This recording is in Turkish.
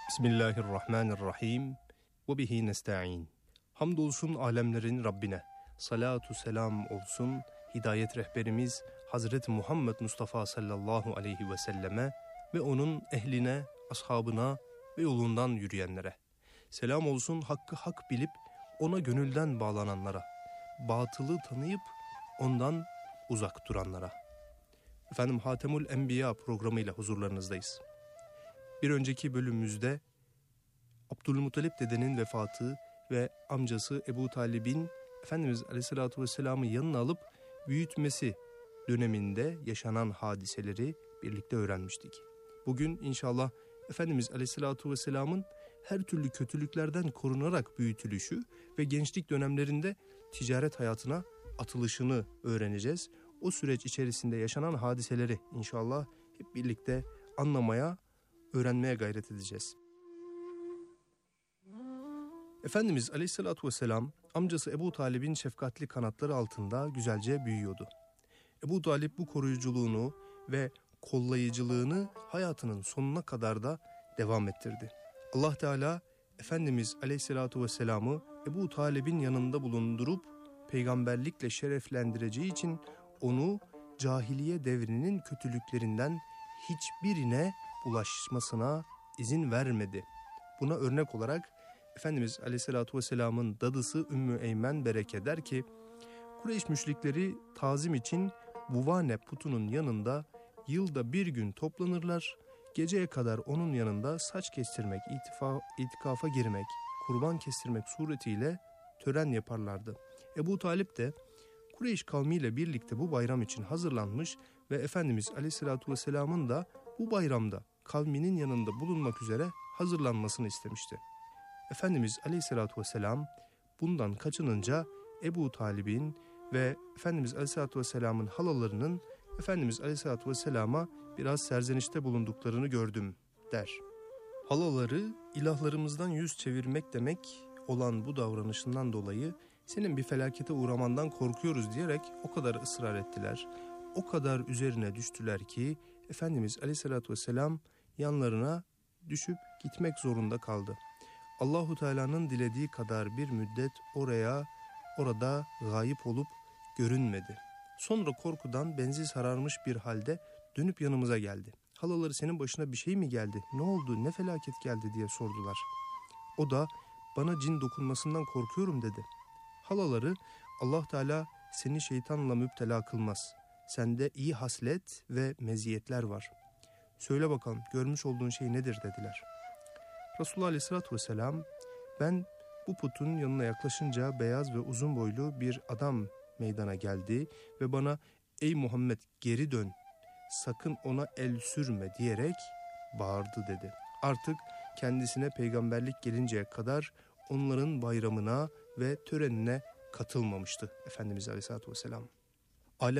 Bismillahirrahmanirrahim. Ve bihi nesta'in. Hamdolsun alemlerin Rabbine. Salatu selam olsun hidayet rehberimiz Hazreti Muhammed Mustafa sallallahu aleyhi ve selleme ve onun ehline, ashabına ve yolundan yürüyenlere. Selam olsun hakkı hak bilip ona gönülden bağlananlara. Batılı tanıyıp ondan uzak duranlara. Efendim Hatemül Enbiya programıyla huzurlarınızdayız. Bir önceki bölümümüzde Abdülmuttalip dedenin vefatı ve amcası Ebu Talib'in Efendimiz Aleyhisselatü Vesselam'ı yanına alıp büyütmesi döneminde yaşanan hadiseleri birlikte öğrenmiştik. Bugün inşallah Efendimiz Aleyhisselatü Vesselam'ın her türlü kötülüklerden korunarak büyütülüşü ve gençlik dönemlerinde ticaret hayatına atılışını öğreneceğiz. O süreç içerisinde yaşanan hadiseleri inşallah hep birlikte anlamaya, öğrenmeye gayret edeceğiz. Efendimiz Aleyhisselatü Vesselam amcası Ebu Talib'in şefkatli kanatları altında güzelce büyüyordu. Ebu Talib bu koruyuculuğunu ve kollayıcılığını hayatının sonuna kadar da devam ettirdi. Allah Teala Efendimiz Aleyhisselatü Vesselam'ı Ebu Talib'in yanında bulundurup peygamberlikle şereflendireceği için onu cahiliye devrinin kötülüklerinden hiçbirine bulaşmasına izin vermedi. Buna örnek olarak Efendimiz Aleyhisselatü Vesselam'ın dadısı Ümmü Eymen Bereke der ki, Kureyş müşrikleri tazim için Buvane putunun yanında yılda bir gün toplanırlar, geceye kadar onun yanında saç kestirmek, itikafa girmek, kurban kestirmek suretiyle tören yaparlardı. Ebu Talip de Kureyş kavmiyle birlikte bu bayram için hazırlanmış ve Efendimiz Aleyhisselatü Vesselam'ın da bu bayramda kavminin yanında bulunmak üzere hazırlanmasını istemişti. Efendimiz Aleyhisselatü Vesselam bundan kaçınınca Ebu Talib'in ve Efendimiz Aleyhisselatü Vesselam'ın halalarının Efendimiz Aleyhisselatü Vesselam'a biraz serzenişte bulunduklarını gördüm der. Halaları ilahlarımızdan yüz çevirmek demek olan bu davranışından dolayı senin bir felakete uğramandan korkuyoruz diyerek o kadar ısrar ettiler. O kadar üzerine düştüler ki Efendimiz Aleyhisselatü Vesselam yanlarına düşüp gitmek zorunda kaldı. Allahu Teala'nın dilediği kadar bir müddet orada gayip olup görünmedi. Sonra korkudan benzi sararmış bir halde dönüp yanımıza geldi. Halaları senin başına bir şey mi geldi? Ne oldu? Ne felaket geldi diye sordular. O da bana cin dokunmasından korkuyorum dedi. Halaları Allah Teala seni şeytanla müptela kılmaz. Sende iyi haslet ve meziyetler var. Söyle bakalım görmüş olduğun şey nedir dediler. Resulullah Aleyhisselatü Vesselam ben bu putun yanına yaklaşınca beyaz ve uzun boylu bir adam meydana geldi ve bana ey Muhammed geri dön sakın ona el sürme diyerek bağırdı dedi. Artık kendisine peygamberlik gelinceye kadar onların bayramına ve törenine katılmamıştı Efendimiz Aleyhisselatü Vesselam.